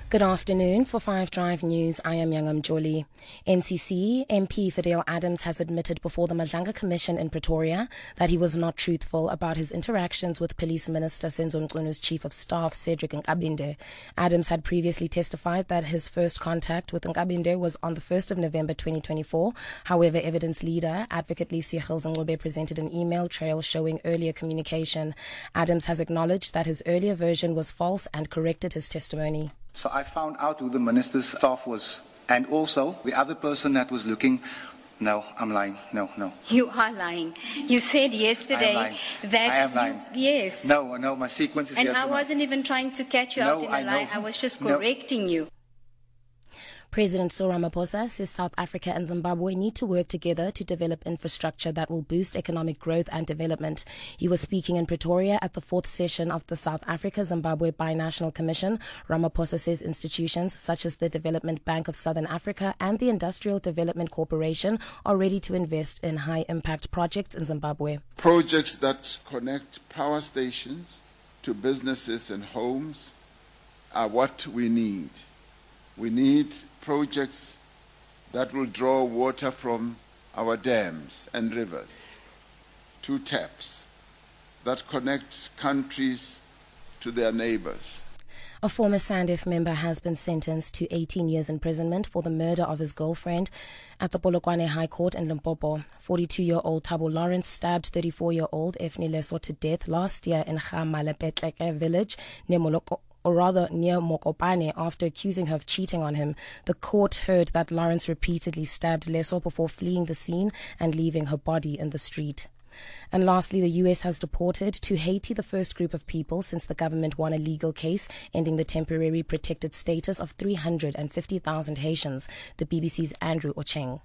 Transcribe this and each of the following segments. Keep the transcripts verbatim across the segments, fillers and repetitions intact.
Good afternoon. For Five Drive News, I am Youngam Jolie. N C C M P Fidel Adams has admitted before the Madlanga Commission in Pretoria that he was not truthful about his interactions with Police Minister Senzo Mchunu Chief of Staff Cedric Nkabinde. Adams had previously testified that his first contact with Nkabinde was on the first of November twenty twenty-four. However, evidence leader, Advocate Lisi Gilzingube, presented an email trail showing earlier communication. Adams has acknowledged that his earlier version was false and corrected his testimony. So I found out who the minister's staff was, and also the other person that was looking. No, I'm lying. No, no. You are lying. You said yesterday I am lying. that I am you, lying. yes. No, no, my sequence is and here. I tonight. wasn't even trying to catch you No, out in I a lie. know. I was just No. correcting you. President Cyril Ramaphosa says South Africa and Zimbabwe need to work together to develop infrastructure that will boost economic growth and development. He was speaking in Pretoria at the fourth session of the South Africa-Zimbabwe Binational Commission. Ramaphosa says institutions such as the Development Bank of Southern Africa and the Industrial Development Corporation are ready to invest in high-impact projects in Zimbabwe. Projects that connect power stations to businesses and homes are what we need. We need projects that will draw water from our dams and rivers to taps that connect countries to their neighbors. A former SANDF member has been sentenced to eighteen years imprisonment for the murder of his girlfriend at the Polokwane High Court in Limpopo. forty-two-year-old Thabo Lawrence stabbed thirty-four-year-old Efni Leso to death last year in Gamalepetleke village near Moloko. or rather near Mokopane, after accusing her of cheating on him. The court heard that Lawrence repeatedly stabbed Leso before fleeing the scene and leaving her body in the street. And lastly, the U S has deported to Haiti the first group of people since the government won a legal case ending the temporary protected status of three hundred fifty thousand Haitians. The B B C's Andrew Ocheng.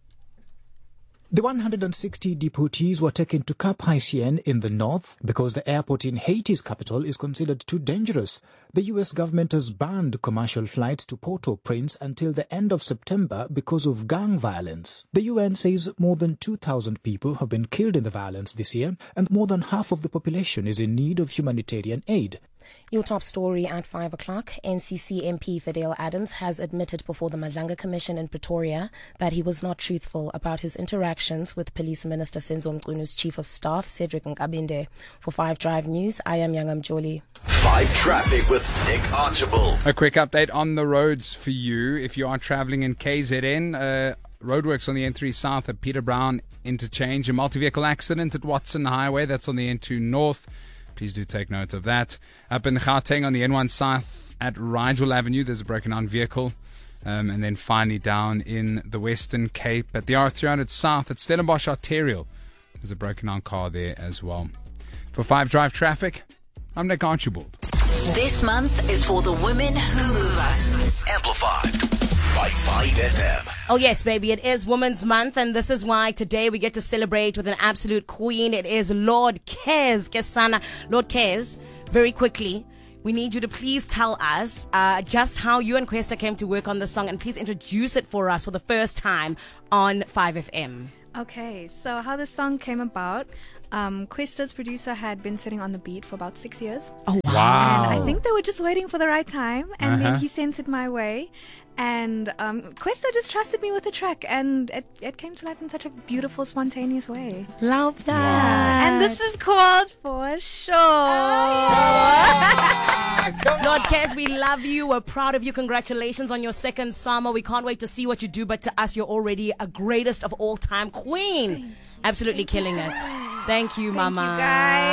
The one hundred sixty deportees were taken to Cap Haitien in the north because the airport in Haiti's capital is considered too dangerous. The U S government has banned commercial flights to Port-au-Prince until the end of September because of gang violence. The U N says more than two thousand people have been killed in the violence this year, and more than half of the population is in need of humanitarian aid. Your top story at five o'clock. N C C M P Fidel Adams has admitted before the Madlanga Commission in Pretoria that he was not truthful about his interactions with Police Minister Senzo Mchunu's Chief of Staff, Cedric Nkabinde. For Five Drive News, I am Youngam Jolie. Five Traffic with Nick Archibald. A quick update on the roads for you. If you are travelling in K Z N, uh, roadworks on the N three South at Peter Brown Interchange, a multi-vehicle accident at Watson Highway, that's on the N two North. Please do take note of that. Up in Gauteng on the N one South at Rigel Avenue, there's a broken down vehicle. Um, and then finally down in the Western Cape at the R three hundred South at Stellenbosch Arterial, there's a broken down car there as well. For Five Drive Traffic, I'm Nick Archibald. This month is for the women who move us. Amplified by five F M. Oh yes, baby, it is Women's Month, and this is why today we get to celebrate with an absolute queen. It is Lord Kes, Kesana. Lord Kes, very quickly, we need you to please tell us uh, just how you and Questa came to work on this song, and please introduce it for us for the first time on five F M. Okay, so how this song came about, um, Questa's producer had been sitting on the beat for about six years. Oh, wow. And I think they were just waiting for the right time, and Uh-huh. then he sent it my way. And um, Questa just trusted me with the track, and it, it came to life in such a beautiful, spontaneous way. Love that. Yeah. And this is called For Sure. Lord Kes, we love you. We're proud of you. Congratulations on your second summer. We can't wait to see what you do, but to us, you're already a greatest of all time queen. Absolutely Thank you killing so it. much. Thank you, Thank Mama. you, guys.